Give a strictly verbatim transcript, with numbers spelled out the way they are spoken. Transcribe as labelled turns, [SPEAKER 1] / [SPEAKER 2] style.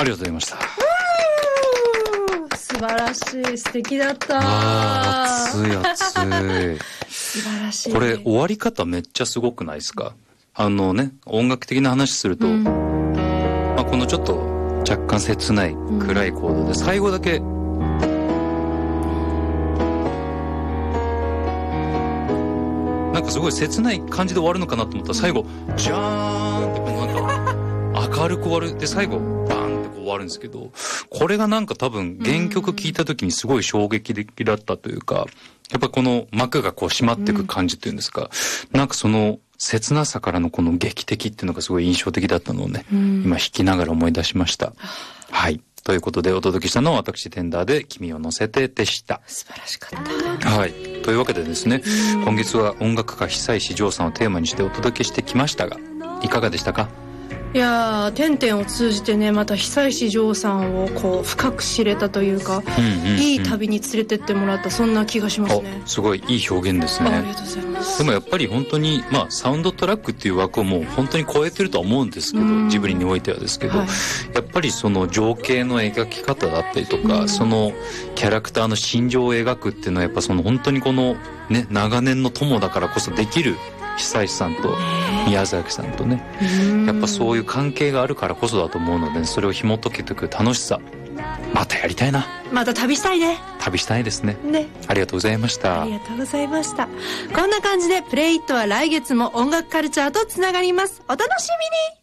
[SPEAKER 1] ありがとうございました。
[SPEAKER 2] 素晴らしい、素敵だった。
[SPEAKER 1] あー、熱い熱い。
[SPEAKER 2] 素晴らしい。
[SPEAKER 1] これ終わり方めっちゃすごくないですか？あのね、音楽的な話すると、うん、まあ、このちょっと若干切ない暗いコードで最後だけ、うん、なんかすごい切ない感じで終わるのかなと思ったら最後ジャーンってなんか明るく終わるで最後バーンってこう終わるんですけど、これがなんか多分原曲聴いた時にすごい衝撃的だったというか、やっぱこの幕がこう閉まっていく感じっていうんですか、うん、なんかその切なさからのこの劇的っていうのがすごい印象的だったのをね、うん、今弾きながら思い出しました。はい。ということでお届けしたのは私テンダーで君を乗せてでした。
[SPEAKER 2] 素晴らしかった。
[SPEAKER 1] はい。というわけでですね、うん、今月は音楽家久石譲さんをテーマにしてお届けしてきましたが、いかがでしたか？
[SPEAKER 2] いやー、点々を通じてね、また久石譲さんをこう深く知れたというか、うんうんうん、いい旅に連れてってもらった、そんな気がしますね。
[SPEAKER 1] すごいいい表現ですね。
[SPEAKER 2] ありがとうございます。
[SPEAKER 1] でもやっぱり本当に、まあ、サウンドトラックっていう枠をもう本当に超えてるとは思うんですけど、ジブリにおいてはですけど、はい、やっぱりその情景の描き方だったりとか、うん、そのキャラクターの心情を描くっていうのはやっぱその本当にこのね、長年の友だからこそできる久石さんと宮崎さんとね、やっぱそういう関係があるからこそだと思うので、それを紐解けていく楽しさ、またやりたいな。
[SPEAKER 2] また旅したいね。
[SPEAKER 1] 旅したいですね。
[SPEAKER 2] ね。
[SPEAKER 1] ありがとうございました。
[SPEAKER 2] ありがとうございました。こんな感じでプレイイットは来月も音楽カルチャーとつながります。お楽しみに。